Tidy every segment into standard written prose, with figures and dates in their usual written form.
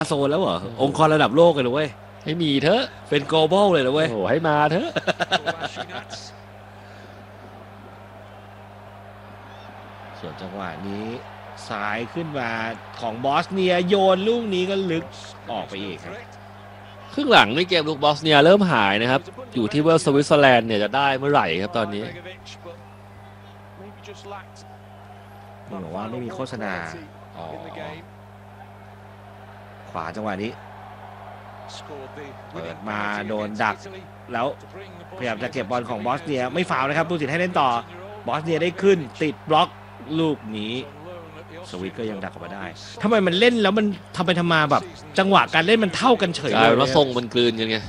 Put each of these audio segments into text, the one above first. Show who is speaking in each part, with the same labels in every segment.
Speaker 1: โซนแล้วเหรอองค์กรระดับโลกเลยเหรอเว้ย
Speaker 2: ให้มีเถอะ
Speaker 1: เป็น global เลยเหรอเว้ย
Speaker 2: โอ้ให้มาเถอะ
Speaker 1: ส่วนจังหวะนี้สายขึ้นมาของบอสเนียโยนลูกนี้ก็ลึกออกไปอีกครับ
Speaker 2: ครึ่งหลังในเกมลูกบอสเนียเริ่มหายนะครับอยู่ที่ว่าสวิตเซอร์แลนด์เนี่ยจะได้เมื่อไหร่ครับตอนนี้
Speaker 1: บอกว่าไม่มีโฆษณาขวาจังหวะนี้เปิดมาโดนดักแล้วพยายามจะเก็บบอลของบอสเนียไม่ฟาวล์นะครับผู้สิทธิ์ให้เล่นต่อบอสเนียได้ขึ้นติดบล็อกลูกนี้สวิตก็ยังดักออกมาได้ทำไมมันเล่นแล้วมันทำไปทำมาแบบจังหวะการเล่นมันเท่ากันเฉยเลย
Speaker 2: แล้วทรงมันกลืนกันไง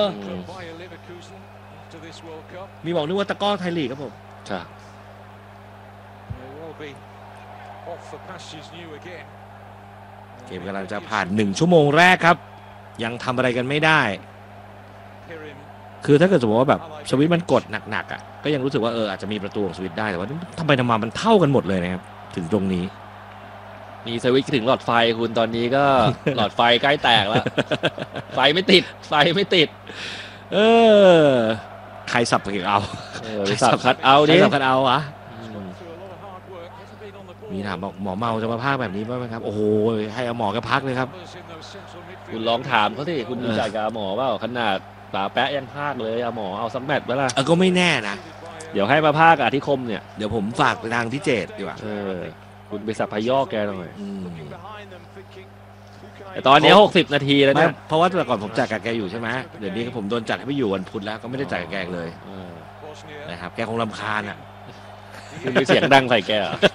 Speaker 1: มีบอกนึกว่าตะก้อไทยลีกครับผม
Speaker 2: ใช่
Speaker 1: เกมกำลังจะผ่าน1 ชั่วโมงแรกครับยังทำอะไรกันไม่ได้คือถ้าเกิดสมมติว่าแบบสวิตมันกดหนักๆอ่ะก็ยังรู้สึกว่าอาจจะมีประตูของสวิตได้แต่ว่าทำไปทำมามันเท่ากันหมดเลยนะครับถึงตรงนี้
Speaker 2: มีสวิตถึงหลอดไฟคุณตอนนี้ก็หลอดไฟใกล้แตกแล้วไฟไม่ติด
Speaker 1: ใครสับเอา
Speaker 2: สับคัดเอาดิ
Speaker 1: สับคัดเอาวะมีถามบอกหมอเมาจะมาพากแบบนี้ไหมครับโอ้โหให้เอาหมอแกพักเลยครับ
Speaker 2: คุณลองถามเขาสิคุณมีจ่ายกับหมอเปล่าขนาดป่าแปะยังพากเลยเอาหมอเอาสักแมตช์ไหมล่ะ
Speaker 1: ก็ไม่แน่นะ
Speaker 2: เดี๋ยวให้มาพากอาทิคมเนี่ย
Speaker 1: เดี๋ยวผมฝากไปทางพี่เจตดีกว่า
Speaker 2: คุณไปสับพยอกแกหน่อยแต่ตอนนี้60 นาทีแล้วเนี่ย
Speaker 1: เพราะว่าแต่ก่อนผมจัดกับแกอยู่ใช่ไหมเดี๋ยวนี้ผมโดนจัดให้ไปอยู่วันพุธแล้วก็ไม่ได้จัดกับแกเลยนะครับแกคงรำคาญอ่ะ
Speaker 2: คุณมีเสียงดังใส่แก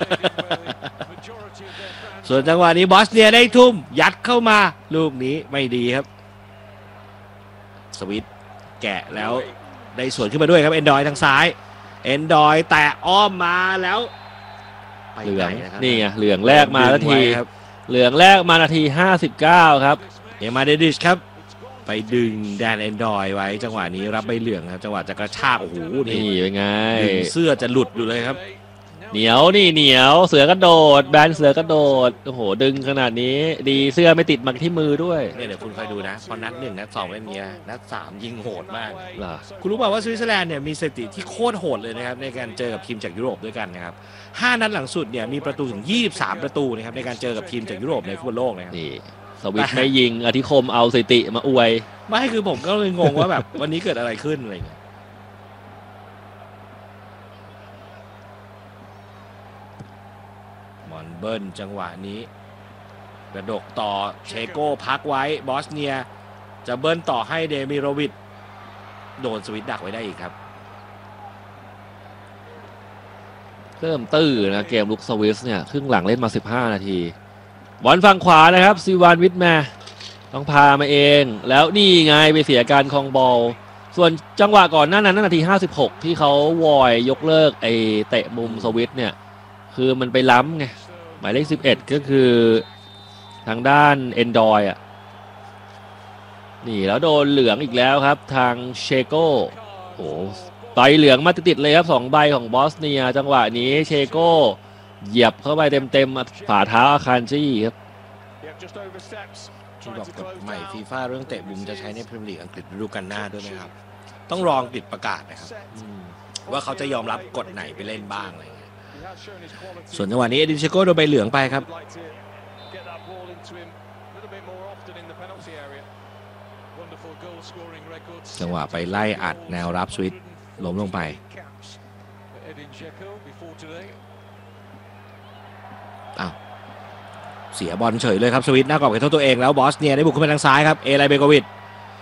Speaker 1: ส่วนจังหวะนี้บอสเนียได้ทุ่มยัดเข้ามาลูกนี้ไม่ดีครับสวิตแกะแล้วได้สวนขึ้นมาด้วยครับเอนดอยทางซ้ายเอนดอยแตะอ้อมมาแล้ว
Speaker 2: เหลืองนี่ไงเหลืองแรกมานาทีเหลืองแรกมานาที59ครับ
Speaker 1: เอมาเดดิชครับไปดึงแดนเอนดอยไว้จังหวะนี้รับใบเหลืองครับจังหวะจะกระชากโอ้โห
Speaker 2: นี่เป็นไง
Speaker 1: เสื้อจะหลุดอยู่เลยครับ
Speaker 2: เหนียวเสือกระโดดแบนเสือกระโดดโอ้โหดึงขนาดนี้ดีเสื้อไม่ติดมาที่มือด้วย
Speaker 1: เนี่ยเดี๋ยวคุณคอยดูนะพอนัด1นัด2เล่นเงี้ยนัด3ยิงโหดมาก
Speaker 2: คุณ
Speaker 1: รู้เปล่าว่าสวิตเซอร์แลนด์เนี่ยมีสถิติที่โคตรโหดเลยนะครับในการเจอกับทีมจากยุโรปด้วยกันนะครับ5 นัดหลังสุดเนี่ยมีประตูถึง23 ประตูนะครับในการเจอกับทีมจากยุโรปในฟุตบอลโลกนะครับ
Speaker 2: นี่สวิตไม่ยิงอธิคมเอาสถิติมาอวย
Speaker 1: ไม่คือผมก็เลยงงว่าแบบวันนี้เกิดอะไรขึ้นอะไรเงี้ยมอนเบิร์นจังหวะนี้กระดกต่อเชโก้พักไว้บอสเนียจะเบิร์นต่อให้เดมิโรวิชโดนสวิตดักไว้ได้อีกครับ
Speaker 2: เริ่มตื้อนะเกมลุกสวิสเนี่ยครึ่งหลังเล่นมา15 นาทีบอลฝั่งขวานะครับซีวานวิทแมต้องพามาเองแล้วนี่ไงไปเสียการครองบอลส่วนจังหวะก่อนหน้านั้นนาที56ที่เขาวอยยกเลิกไอเตะมุมสวิตเนี่ยคือมันไปล้ำไงหมายเลข11ก็คือทางด้านเอนดอยอ่ะนี่แล้วโดนเหลืองอีกแล้วครับทางเชโก้โอ้ใบเหลืองมาติดๆเลยครับ2 ใบของบอสเนียจังหวะนี้เชโก้เหยียบเข้าไปเต็มๆฝ่าเท้าอาคารจี้ครับ
Speaker 1: ที่บอกกฎใหม่ฟีฟ่าเรื่องเตะมุมจะใช้ในพรีเมียร์ลีกอังกฤษฤดูกาลหน้าด้วยไหมครับต้องรออังกฤษประกาศนะครับว่าเขาจะยอมรับกฎไหนไปเล่นบ้างอะไรเงี้ยส่วนจังหวะนี้เอดินเชโก้โดนใบเหลืองไปครับจังหวะไปไล่อัดแนวรับสวิตล้มลงไปอ้าวเสียบอลเฉยเลยครับสวิตหน้ากรอบเขตโทษตัวเองแล้วบอสเนียได้บุกขึ้นไปทางซ้ายครับเอไลเบโกวิช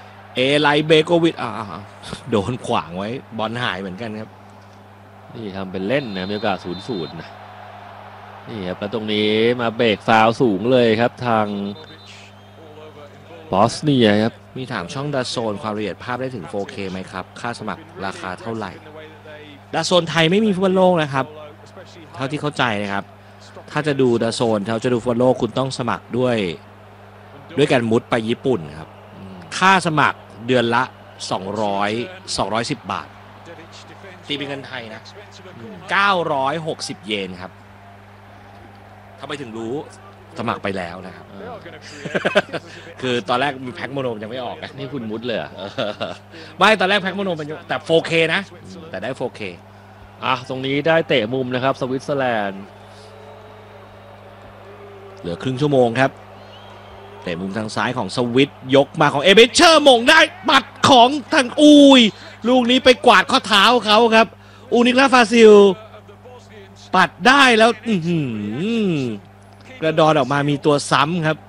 Speaker 1: โดนขวางไว้บอลหายเหมือนกันครับ
Speaker 2: นี่ทำเป็นเล่นนะมีโอกาส0-0นะนี่ครับแล้วตรงนี้มาเบรกฟาวสูงเลยครับทางบอสเนียครับ
Speaker 1: มีถามช่องดาโซนความละเอียดภาพได้ถึง 4K ไหมครับค่าสมัครราคาเท่าไหร่ดาโซนไทยไม่มีฟุตบอลโลกนะครับเท่าที่เข้าใจนะครับถ้าจะดูดาโซนเขาจะดูฟุตบอลโลกคุณต้องสมัครด้วยการมุดไปญี่ปุ่นครับค่าสมัครเดือนละ210 บาทตีเป็นเงินไทยนะ960 เยนครับทำไมถึงรู้สมัครไปแล้วนะครับ คือตอนแรกมีแพ็คโมโนยังไม่ออกนะ
Speaker 2: นี่คุณมุดเลยเหรอ
Speaker 1: ไม่ตอนแรกแพ็คโมโนเป็นแต่ 4K นะ แต่ได้ 4K
Speaker 2: ตรงนี้ได้เตะมุมนะครับสวิตเซอร์แลนด์
Speaker 1: เหลือครึ่งชั่วโมงครับเตะมุมทางซ้ายของสวิตยกมาของเอเบเชอร์มงได้ปัดของทางลูกนี้ไปกวาดข้อเท้าเขาครับนิกลาฟาซิลปัดได้แล้วกระดอนออกมามีตัวซ้ำครับ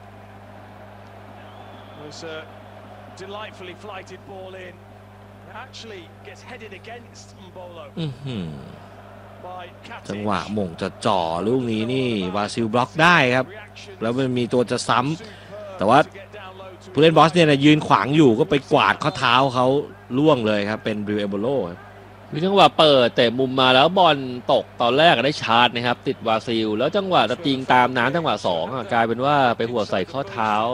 Speaker 1: จังหวะหม่งจะจ่อลูกนี้นี่วาซิลบล็อกได้ครับแล้วมันมีตัวจะซ้ำแต่ว่าผู้เล่นบอสเนี่ยยืนขวางอยู่ก็ไปกวาดข้อเท้าเขาล่วงเลยครับเป็นบริวเอโบโล
Speaker 2: คือจังหวะเปิดเตะมุมมาแล้วบอลตกตอนแรกได้ชาร์จนะครับติดวาซิลแล้วจังหวะจะติงตามน้ำจังหวะ2กลายเป็นว่าไปหัวใส่ข้อเท้า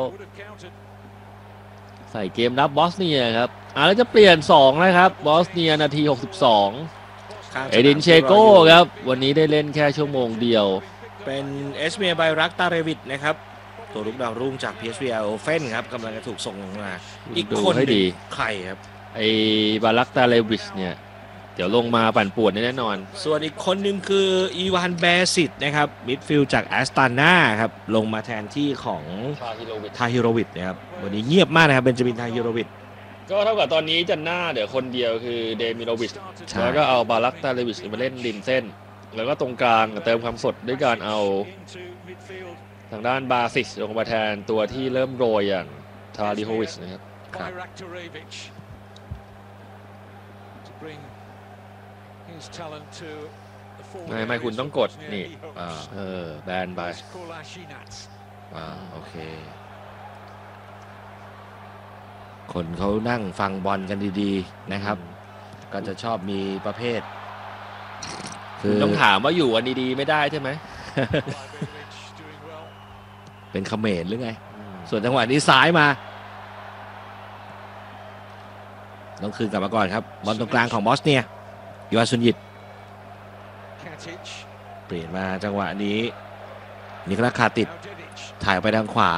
Speaker 2: ใส่เกมรับบอสเนียครับแล้วจะเปลี่ยน2นะครับบอสเนียนาที62เอดินเชโก้ครับวันนี้ได้เล่นแค่ชั่วโมงเดียว
Speaker 1: เป็นเอสเมียไบรักตาเรวิดนะครับตัวลุกดาวรุ่งจาก PSV Eindhoven ครับกำลังจะถูกส่งลงมาอีกคนดีใครครับ
Speaker 2: บารักตาเรวิชเนี่ยเดี๋ยวลงมาปั่นป่วนแน่นอน
Speaker 1: ส่วนอีกคนหนึ่งคืออีวานเบซิตนะครับมิดฟิลด์จากแอสตันนาครับลงมาแทนที่ของทาฮิโรวิชนะครับวันนี้เงียบมากนะครับเบนจามินทาฮิโรวิช
Speaker 2: ก็เท่ากับตอนนี้จะหน้าเดี๋ยวคนเดียวคือเดมิโรวิชแล้วก็เอาบารักตาเรวิชมาเล่นริมเส้นแล้วก็ตรงกลางเติมความสดด้วยการเอาทางด้านบาซิสลงมาแทนตัวที่เริ่มโรยอย่างทาริโฮวิชนะครับไม่คุณต้องกดนี่แบนไป
Speaker 1: โอเคคนเขานั่งฟังบอลกันดีๆนะครับก็จะชอบมีประเภท
Speaker 2: คือต้องถามว่าอยู่กันดีๆไม่ได้ใช่ไหม
Speaker 1: เป็นเขมรหรือไงส่วนจังหวะนี้ซ้ายมาต้องคืนกลับมาก่อนครับบอลตรงกลางของบอสเนียยูอาซุนยิตเปลี่ยนมาจังหวะนี้นิโคลัสคาติดถ่ายไปทางขวา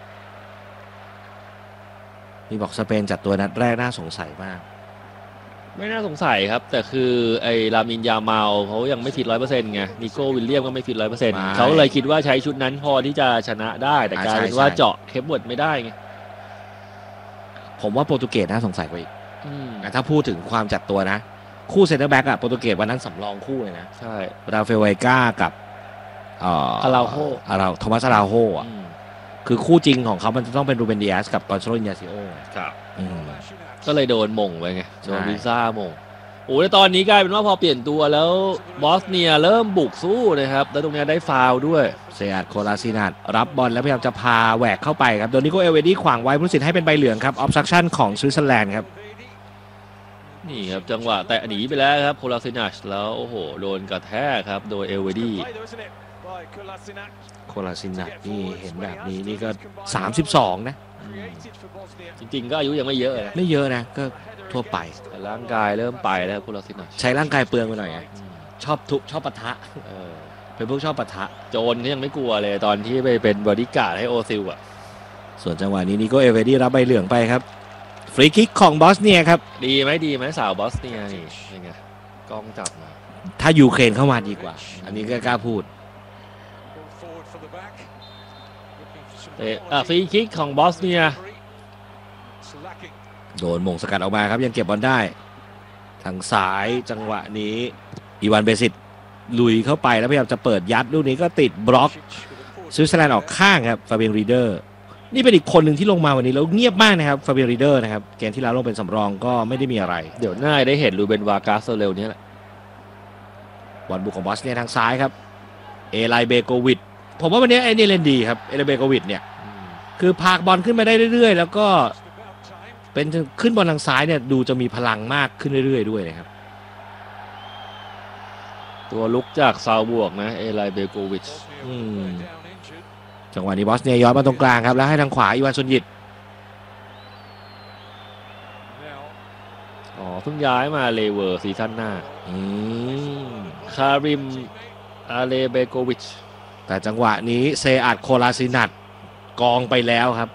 Speaker 1: นี่บอกสเปนจัดตัวนัดแรกน่าสงสัยมาก
Speaker 2: ไม่น่าสงสัยครับแต่คือลามินยาเมาเขายังไม่ฟิต 100% ไงนิโก้วิลเลียมก็ไม่ฟิต 100% เขาเลยคิดว่าใช้ชุดนั้นพอที่จะชนะได้แต่กลายเป็นว่าเจาะเคปเวิร์ดไม่ได้ไง
Speaker 1: ผมว่าโปรตุเกสน่าสงสัยกว่าอีกถ้าพูดถึงความจัดตัวนะคู่เซนเตอร์แบ็กอะโปรตุเกสวันนั้นสำรองคู่เลยนะ
Speaker 2: ใช่
Speaker 1: ราเฟลไวก้ากับ
Speaker 2: อาราโฮ
Speaker 1: โทมัสอาราโฮอะคือคู่จริงของเขามันจะต้องเป็นรูเบนดิอาสกับกอนโซโล อินยาซิโอ
Speaker 2: ครับก็เลยโดนมงไปไงโดนวิซ่ามงแต่ตอนนี้กลายเป็นว่าพอเปลี่ยนตัวแล้วบอสเนียเริ่มบุกสู้นะครับแล้วตรงนี้ได้ฟาวล์ด้วย
Speaker 1: เซียดโคลาซินัทรับบอลแล้วพยายามจะพาแหวกเข้าไปครับโดนนิโกเอเวดี้ขวางไว้ผู้ตัดสินให้เป็นใบเหลืองครับออฟซัคชั่นของสวิตเซอร์แลนด์ครับ
Speaker 2: นี่ครับจังหวะแต่หนีไปแล้วครับโคลาซินัทแล้วโอ้โหโดนกระแทกครับโดยเอเวดี้
Speaker 1: โคลาซินัทนี่เห็นแบบนี้นี่ก็32นะ
Speaker 2: จริงๆก็อายุยังไม่เยอะ
Speaker 1: ไม่เยอะนะก็ทั่วไป
Speaker 2: แต่ร่างกายเริ่มไปแล้วโคลาซินัท
Speaker 1: ใช้ร่างกายเปลืองไปหน่อยไงชอบทุบชอบปะทะเป็นพวกชอบปะทะ
Speaker 2: โจรที่ยังไม่กลัวเลยตอนที่ไปเป็นบอดี้การ์ดให้โอซิลอ่ะ
Speaker 1: ส่วนจังหวะนี้นิโกเอเวดี้รับใบเหลืองไปครับฟรีคิกของบอสเนียครับ
Speaker 2: ดีไหมสาวบอสเนียนี่ยังไงกล้องจับมา
Speaker 1: ถ้ายูเครนเข้ามาดีกว่าอันนี้ก็กล้าพูด
Speaker 2: ฟรีคิกของบอสเนีย
Speaker 1: โดนหม่งสกัดออกมาครับยังเก็บบอลได้ทางซ้ายจังหวะนี้อีวานเบซิตลุยเข้าไปแล้วพยายามจะเปิดยัดลูกนี้ก็ติดบล็อกสวิตเซอร์แลนด์ออกข้างครับฟาเบียนรีเดอร์นี่เป็นอีกคนหนึ่งที่ลงมาวันนี้แล้วเงียบมากนะครับฟาเบียนรีเดอร์นะครับเกมที่แล้วลงเป็นสำรองก็ไม่ได้มีอะไร
Speaker 2: เดี๋ยวน่าได้เห็นลูเบนวากาสเร็วนี้แหละ
Speaker 1: บอลบุกของบอสเนียทางซ้ายครับเอไลเบโกวิดผมว่าวันนี้ไอ้นี่เล่นดีครับเอไลเบโกวิดเนี่ยคือพากบอลขึ้นมาได้เรื่อยๆแล้วก็เป็นขึ้นบอลทางซ้ายเนี่ยดูจะมีพลังมากขึ้นเรื่อยๆด้วยนะครับ
Speaker 2: ตัวลุกจากซาวบวกนะเอไลเบโกวิช
Speaker 1: จังหวะนี้บอสเนียย้อนมาตรงกลางครับแล้วให้ทางขวาอีวานซุนยิต
Speaker 2: เพิ่งย้ายมาเลเวอร์ซีซั่นหน้าคาริมอาเลเบโกวิช
Speaker 1: แต่จังหวะนี้เซอาดโคลาซินัตกองไปแล้วครับ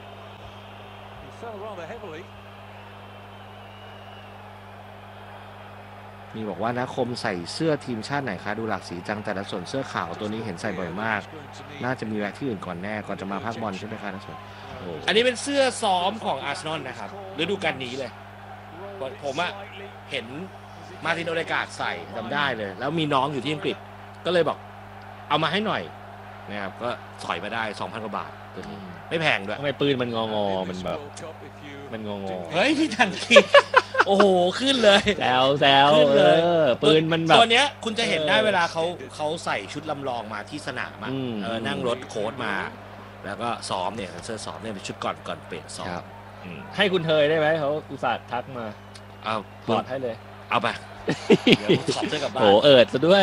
Speaker 1: มีบอกว่านะคมใส่เสื้อทีมชาติไหนคะดูหลากสีจังแต่ละส่วนเสื้อขาวตัวนี้เห็นใส่บ่อยมากน่าจะมีแวะที่อื่นก่อนแน่ก่อนจะมาภาคบอลใช่ไหมคะนะส่วนอันนี้เป็นเสื้อซ้อมของอาร์เซนอลนะครับฤดูกาลนี้เลยผมอะเห็นมาร์ตินโอเดการ์ดใส่จำได้เลยแล้วมีน้องอยู่ที่อังกฤษก็เลยบอกเอามาให้หน่อยนะครับก็สอยมาได้ 2,000 กว่าบาทตัวนี้ไม่แพงด้วย
Speaker 2: ทำไมปืนมันงองอมันแบบมันงองอ
Speaker 1: เฮ้ยพี่ทันทีโอ้โหขึ้นเลย
Speaker 2: แซวปืนมันแบบ
Speaker 1: ตัวเนี้ยคุณจะเห็นได้เวลาเขาใส่ชุดลำลองมาที่สนามนั่งรถโค้ชมาแล้วก็ซ้อมเนี่ยเสื้อซ้อมเนี่ยเป็นชุดก่อนเปลี่ยนซ้อม
Speaker 2: ให้คุณเทยได้ไหมเขาอุตส่าห์ทักมา
Speaker 1: เอา
Speaker 2: ถอดให้เลย
Speaker 1: เอาไปเดี๋ยวถอดเสื้อกลับบ้าน
Speaker 2: โอ้เอิดซะด้วย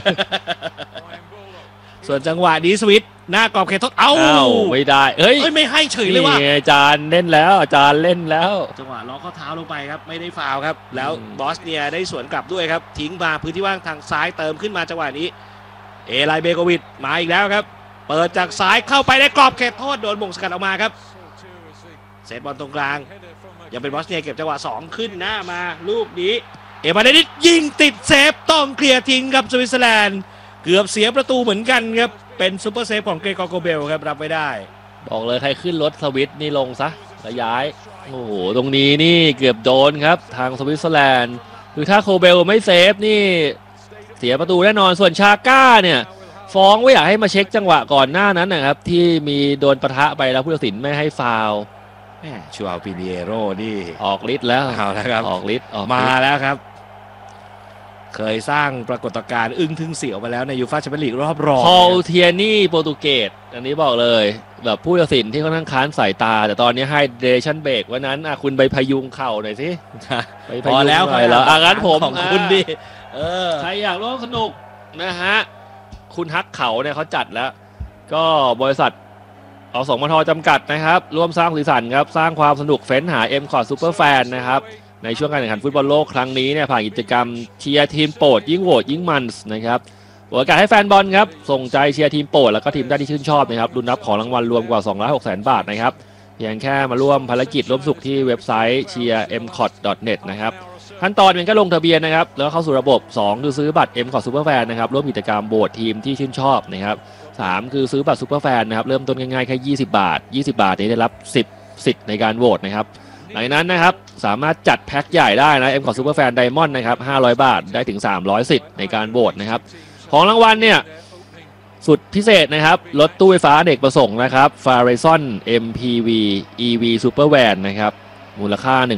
Speaker 1: ส่วนจังหวะนี้สวิตหน้ากรอบเขตโทษเอ้า
Speaker 2: ไม่ได้เฮ้ย
Speaker 1: ไม่ให้เฉยเลยว่ะ
Speaker 2: อาจารย์เล่นแล้วอาจารย์เล่นแล้ว
Speaker 1: จังหวะล็อกข้อเท้าลงไปครับไม่ได้ฟาวล์ครับแล้วบอสเนียได้สวนกลับด้วยครับทิ้งมาพื้นที่ว่างทางซ้ายเติมขึ้นมาจังหวะนี้เอไลเบโกวิชมาอีกแล้วครับเปิดจากซ้ายเข้าไปในกรอบเขตโทษโดนบ่งสกัดออกมาครับเซตบอลตรงกลางยังเป็นบอสเนียเก็บจังหวะ2ขึ้นหน้ามาลูกนี้เอมาเดนิสยิงติดเซฟต้องเคลียร์ทิ้งครับสวิตเซอร์แลนด์เกือบเสียประตูเหมือนกันครับเป็นซูเปอร์เซฟของเกรกอร์โกเบลครับรับไว้ได้
Speaker 2: บอกเลยใครขึ้นรถสวิตนี่ลงซะแล้วย้ายโอ้โหตรงนี้นี่เกือบโดนครับทางสวิตเซอร์แลนด์คือถ้าโคเบลไม่เซฟนี่เสียประตูแน่นอนส่วนชาก้าเนี่ยฟ้องว่าอยากให้มาเช็คจังหวะก่อนหน้านั้นนะครับที่มีโดนปะทะไปแล้วผู้ตัดสินไม่ให้ฟาวล์
Speaker 1: ชัวร์ปิเนโรนี่
Speaker 2: ออกฤทธิ์แล้ว
Speaker 1: เอาแล้วครับ
Speaker 2: ออกฤทธิ์
Speaker 1: มาแล้วครับเคยสร้างปรากฏการณ์อึ้งทึ่งเสียวมาแล้วในยูฟ่าแชมเปี้ยนลีกรอบรอง
Speaker 2: พอลเทียนี่โปรตุเกสอันนี้บอกเลยแบบผู้ตัดสินที่ค่อนข้างค้านสายตาแต่ตอนนี้ให้เดชั่นเบรกวันนั้นคุณไปพยุงเข่าหน่อยสิ
Speaker 1: ไปพอแล้ว
Speaker 2: งั้นผม
Speaker 1: ของคุณดิ
Speaker 2: ใครอยากร่วมสนุกนะฮะคุณฮักเขาเนี่ยเขาจัดแล้วก็บริษัทอสมทจำกัดนะครับร่วมสร้างสีสันครับสร้างความสนุกเฟ้นหา M-Cot Super Fan นะครับในช่วงการแข่งขันฟุตบอลโลกครั้งนี้เนี่ยผ่านกิจกรรมเชียร์ทีมโปรดยิ่งโหวตยิ่งมันนะครับโอกาสให้แฟนบอลครับส่งใจเชียร์ทีมโปรดแล้วก็ทีมได้ที่ชื่นชอบนะครับลุ้นรับของรางวัลรวมกว่า 2,600,000 บาทนะครับเพียงแค่มาร่วมภารกิจร่วมสุขที่เว็บไซต์ cheermcot.net นะครับขั้นตอนเป็นแค่ลงทะเบียนนะครับแล้วเข้าสู่ระบบ2คือซื้อบัตร M-Cot Super Fan นะครับร่วมกิจกรรมโหวตทีมที่ชื่นชอบนะครับ3คือซื้อบัตร Super Fan นะครับเริ่มต้นง่ายๆแค่20 บาท20 บาทนี้ได้รับ10สิทธิ์ในการโหวตนะครับหลังจากนั้นนะครับสามารถจัดแพ็คใหญ่ได้นะ M-Cot Super Fan Diamond นะครับ500 บาทได้ถึง300สิทธิ์ในการโหวตนะครับของรางวัลเนี่ยสุดพิเศษนะครับรถตู้ไฟฟ้าเด็กประสงค์นะครับ Farizon MPV EV Super Van นะครับมูลค่า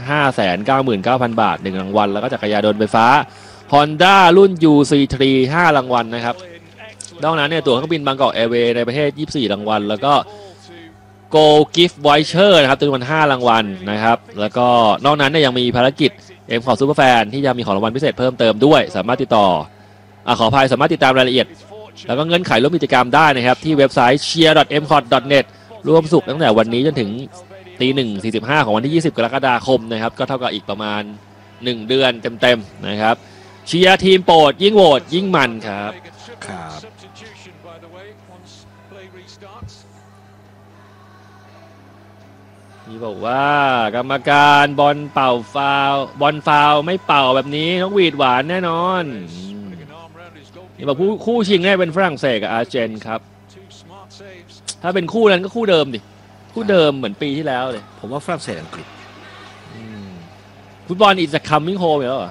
Speaker 2: 1,599,000 บาท1รางวัลแล้วก็จักรยานยนต์ไฟฟ้า Honda รุ่น UC3 5รางวัลนะครับนอกนั้นเนี่ยตั๋วเครื่องบินบางกอกแอร์เวย์ในประเทศ24รางวัลแล้วก็ Go Gift Voucher นะครับจำนวน5รางวัลนะครับแล้วก็นอกนั้นเนี่ยยังมีภารกิจ M-Cot Super Fan ที่จะมีของรางวัลพิเศษเพิ่มเติมด้วยสามารถติดต่อขออภัยสามารถติดตามรายละเอียดแล้วก็เงื่อนไขร่วมกิจกรรมได้นะครับที่เว็บไซต์ cheer.mcot.net ร่วมสุขตั้งแต่วันนี้จนถึง 1:45 ของวันที่20กรกฎาคมนะครับก็เท่ากับอีกประมาณ1เดือนเต็มๆนะครับเชียร์ทีมโปรดยิ่งโหวตยิ่งมันครับนี่บอกว่ากรรมการบอลเป่าฟาวบอลฟาวไม่เป่าแบบนี้ต้องหวีดหวานแน่นอนนี่บอกคู่ชิงเนี่ยเป็นฝรั่งเศสกับอาร์เจนครับถ้าเป็นคู่นั้นก็คู่เดิมดิคู่เดิมเหมือนปีที่แล้วเลย
Speaker 1: ผมว่าฝรั่งเศสอังกฤษ
Speaker 2: ฟุตบอลอีกจะคัมมิ่งโฮมแล้วเหรอ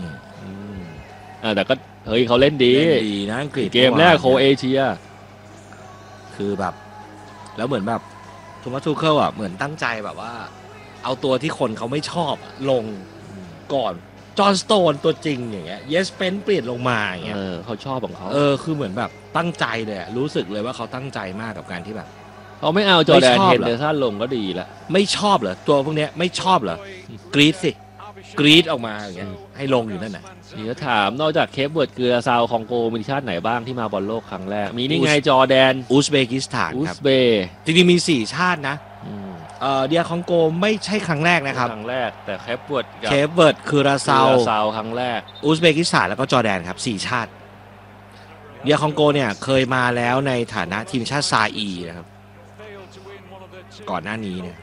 Speaker 2: แต่ก็เฮ้ยเขาเล่นดี
Speaker 1: นะอังกฤษ
Speaker 2: เกมแรกโคเอเชีย
Speaker 1: คือแบบแล้วเหมือนแบบโทมัส ทูเคิลเหมือนตั้งใจแบบว่าเอาตัวที่คนเขาไม่ชอบลงก่อนจอห์นสโตนตัวจริงอย่างเงี้ยเยสเปนเปลี่ยนลงมาอย่างเงี้ย
Speaker 2: เขาชอบของเขา
Speaker 1: คือเหมือนแบบตั้งใจเลยรู้สึกเลยว่าเขาตั้งใจมากกับการที่แบบ
Speaker 2: เขาไม่เอาจอร์แดนเฮนเดอร์สันลงก็ดีละ
Speaker 1: ไม่ชอบเหรอตัวพวกเนี้ยไม่ชอบเหรอกรีดสิกรีดออกมาอย่างเงี้ยให้ลงอยู่นั่นน่ะ
Speaker 2: นี่ก็ถามนอกจากเคปเวิร์ดเกลือซาวคองโกมีชาติไหนบ้างที่มาบอลโลกครั้งแรกมีนี่ไงจอร์แดน
Speaker 1: อุซเบกิสถานครับจริงๆมี4ชาตินะเดียคองโกไม่ใช่ครั้งแรกนะครับ
Speaker 2: ครั้งแรกแต่เคปเวิร์ด
Speaker 1: คือราซาว
Speaker 2: ครั้งแรก
Speaker 1: อุซเบกิสถานแล้วก็จอร์แดนครับ4ชาติเดียคองโกเนี่ยเคยมาแล้วในฐานะทีมชาติซาอีนะครับก่อนหน้านี้เนี่ย